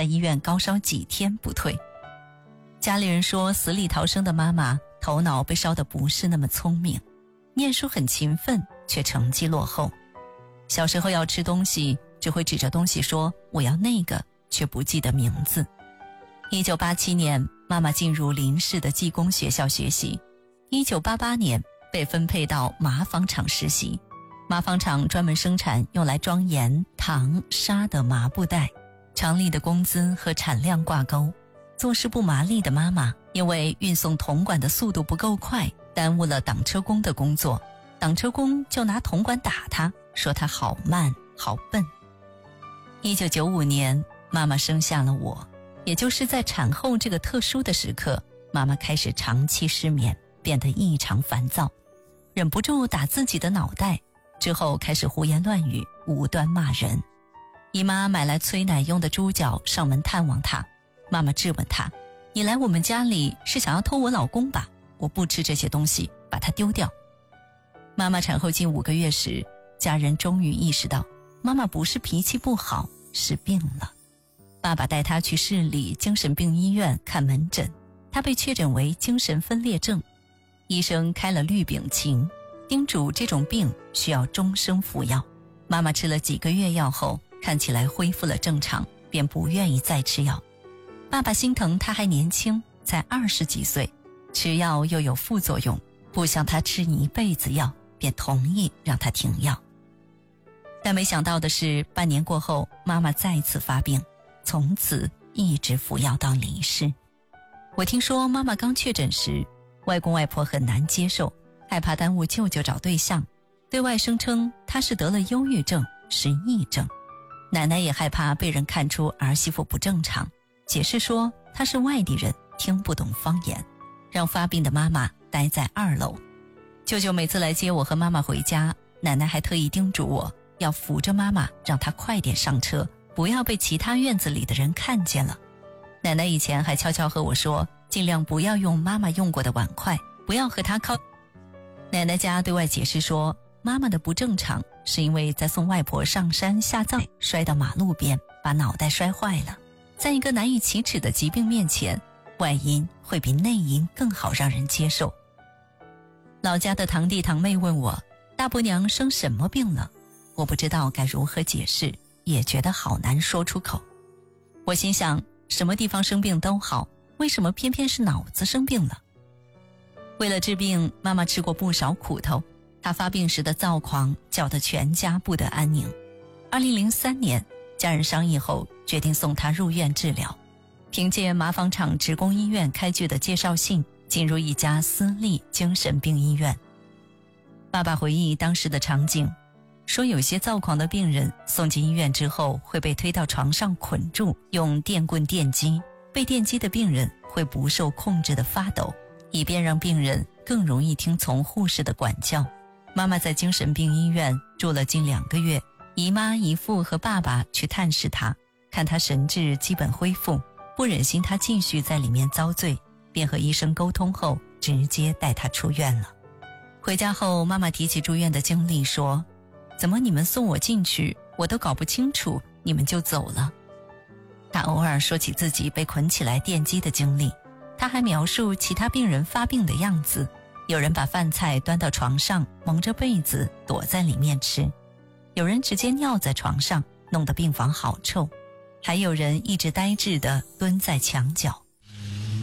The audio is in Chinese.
医院高烧几天不退。家里人说死里逃生的妈妈头脑被烧得不是那么聪明，念书很勤奋，却成绩落后。小时候要吃东西，只会指着东西说我要那个，却不记得名字。1987年，妈妈进入邻市的技工学校学习。1988年被分配到麻纺厂实习，麻纺厂专门生产用来装盐、糖、沙的麻布袋，厂里的工资和产量挂钩。做事不麻利的妈妈因为运送铜管的速度不够快，耽误了挡车工的工作，挡车工就拿铜管打她，说她好慢好笨。1995年，妈妈生下了我，也就是在产后这个特殊的时刻，妈妈开始长期失眠，变得异常烦躁，忍不住打自己的脑袋，之后开始胡言乱语，无端骂人。姨妈买来催奶用的猪脚上门探望她，妈妈质问她，你来我们家里是想要偷我老公吧？我不吃这些东西，把它丢掉。妈妈产后近5个月时，家人终于意识到妈妈不是脾气不好，是病了。爸爸带她去市里精神病医院看门诊，她被确诊为精神分裂症，医生开了氯丙嗪，叮嘱这种病需要终生服药。妈妈吃了几个月药后，看起来恢复了正常，便不愿意再吃药。爸爸心疼她还年轻，才20几岁，吃药又有副作用，不想她吃一辈子药，便同意让她停药。但没想到的是，半年过后，妈妈再次发病，从此一直服药到离世。我听说妈妈刚确诊时，外公外婆很难接受，害怕耽误舅舅找对象，对外声称她是得了忧郁症，是癔症。奶奶也害怕被人看出儿媳妇不正常，解释说她是外地人，听不懂方言，让发病的妈妈待在2楼。舅舅每次来接我和妈妈回家，奶奶还特意叮嘱我要扶着妈妈，让她快点上车，不要被其他院子里的人看见了。奶奶以前还悄悄和我说，尽量不要用妈妈用过的碗筷，不要和她靠。奶奶家对外解释说，妈妈的不正常是因为在送外婆上山下葬摔到马路边，把脑袋摔坏了。在一个难以启齿的疾病面前，外因会比内因更好让人接受。老家的堂弟堂妹问我，大伯娘生什么病了？我不知道该如何解释，也觉得好难说出口。我心想，什么地方生病都好，为什么偏偏是脑子生病了？为了治病，妈妈吃过不少苦头，她发病时的躁狂搅得全家不得安宁。2003年，家人商议后决定送她入院治疗，凭借麻纺厂职工医院开具的介绍信，进入一家私立精神病医院。爸爸回忆当时的场景，说有些躁狂的病人送进医院之后会被推到床上捆住，用电棍电击，被电击的病人会不受控制的发抖，以便让病人更容易听从护士的管教。妈妈在精神病医院住了近2个月，姨妈、姨父和爸爸去探视她，看她神志基本恢复，不忍心她继续在里面遭罪，便和医生沟通后直接带她出院了。回家后，妈妈提起住院的经历说，怎么你们送我进去，我都搞不清楚，你们就走了。她偶尔说起自己被捆起来电击的经历，她还描述其他病人发病的样子，有人把饭菜端到床上，蒙着被子躲在里面吃，有人直接尿在床上，弄得病房好臭，还有人一直呆滞地蹲在墙角。